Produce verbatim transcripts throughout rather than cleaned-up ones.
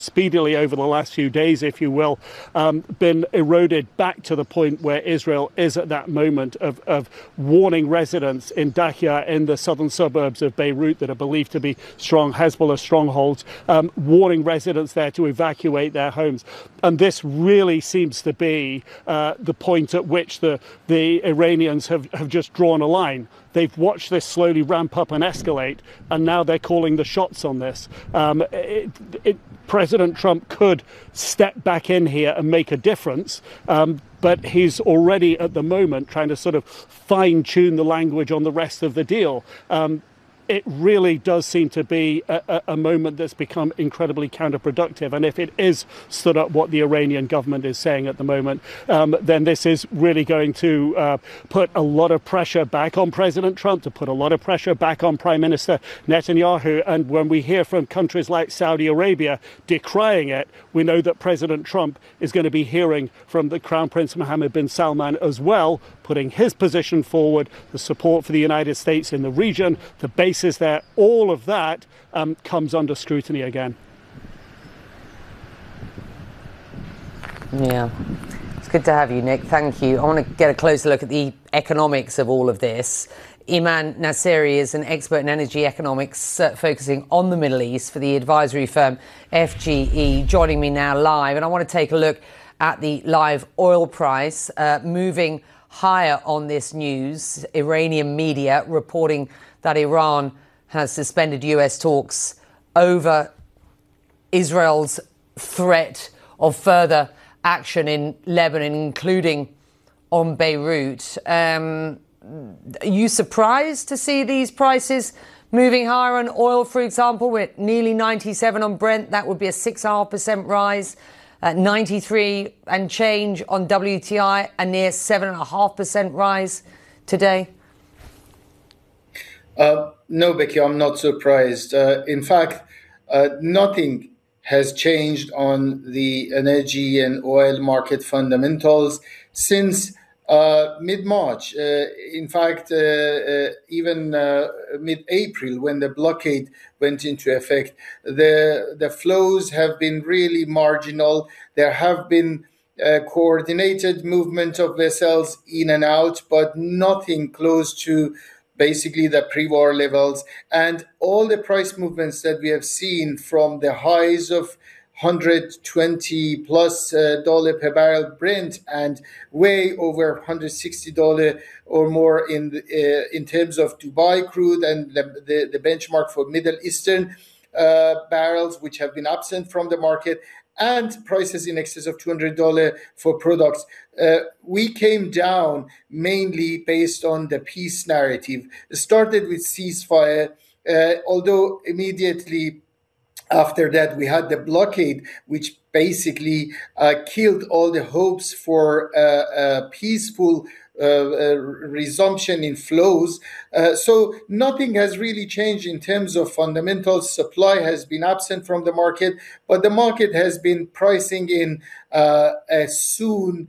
speedily over the last few days, if you will, um, been eroded back to the point where Israel is at that moment of, of warning residents in Dahiya, in the southern suburbs of Beirut that are believed to be strong Hezbollah strongholds, um, warning residents there to evacuate their homes. And this really seems to be uh, the point at which the, the Iranians have, have just drawn a line. They've watched this slowly ramp up and escalate, and now they're calling the shots on this. Um, it, it, President Trump could step back in here and make a difference, um, but he's already at the moment trying to sort of fine-tune the language on the rest of the deal. Um, It really does seem to be a, a moment that's become incredibly counterproductive. And if it is stood up what the Iranian government is saying at the moment, um, then this is really going to uh, put a lot of pressure back on President Trump, to put a lot of pressure back on Prime Minister Netanyahu. And when we hear from countries like Saudi Arabia decrying it, we know that President Trump is going to be hearing from the Crown Prince Mohammed bin Salman as well, putting his position forward, the support for the United States in the region, the basis there, all of that um, comes under scrutiny again. Yeah, it's good to have you, Nick. Thank you. I want to get a closer look at the economics of all of this. Iman Nasseri is an expert in energy economics, uh, focusing on the Middle East for the advisory firm F G E, joining me now live. And I want to take a look at the live oil price, uh, moving higher on this news. Iranian media reporting that Iran has suspended U S talks over Israel's threat of further action in Lebanon, including on Beirut. Um, are you surprised to see these prices moving higher on oil, for example? We're at nearly ninety-seven on Brent. That would be a six point five percent rise. At ninety-three and change on W T I, a near seven point five percent rise today. Uh, no, Becky, I'm not surprised. Uh, in fact, uh, nothing has changed on the energy and oil market fundamentals since uh, mid-March. Uh, in fact, uh, uh, even uh, mid-April, when the blockade went into effect, the, the flows have been really marginal. There have been uh, coordinated movement of vessels in and out, but nothing close to basically the pre-war levels. And all the price movements that we have seen, from the highs of one hundred twenty plus uh, dollar per barrel Brent and way over one hundred sixty dollars or more in the, uh, in terms of Dubai crude and the, the, the benchmark for Middle Eastern uh, barrels, which have been absent from the market, and prices in excess of two hundred dollars for products. Uh, we came down mainly based on the peace narrative. It started with ceasefire, uh, although immediately after that we had the blockade, which basically uh, killed all the hopes for uh, a peaceful Uh, uh, resumption in flows. Uh, so nothing has really changed in terms of fundamentals. Supply has been absent from the market, but the market has been pricing in uh, a soon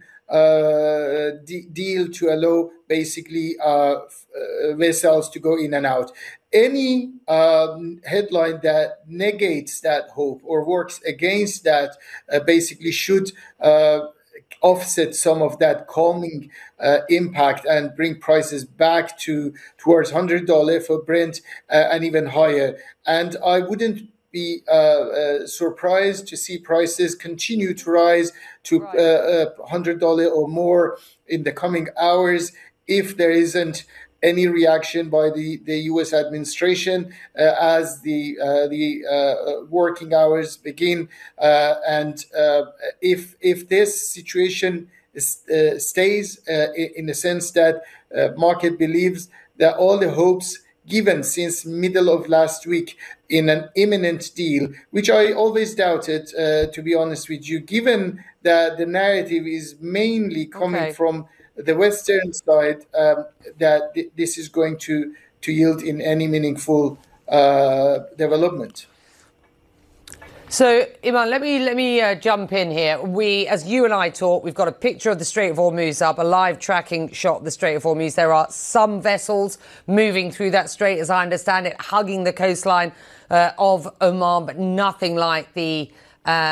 uh, de- deal to allow basically uh, uh, vessels to go in and out. Any um, headline that negates that hope or works against that uh, basically should uh, offset some of that calming uh, impact and bring prices back to towards one hundred dollars for Brent uh, and even higher. And I wouldn't be uh, uh, surprised to see prices continue to rise to uh, uh, one hundred dollars or more in the coming hours if there isn't any reaction by the, the U S administration uh, as the uh, the uh, working hours begin, uh, and uh, if if this situation is, uh, stays uh, in the sense that uh, market believes that all the hopes given since middle of last week in an imminent deal, which I always doubted, uh, to be honest with you, given that the narrative is mainly coming Okay. from the Western side, um, that th- this is going to, to yield in any meaningful uh, development. So, Iman, let me let me uh, jump in here. We, as you and I talk, we've got a picture of the Strait of Hormuz up, a live tracking shot of the Strait of Hormuz. There are some vessels moving through that strait, as I understand it, hugging the coastline uh, of Oman, but nothing like the Uh,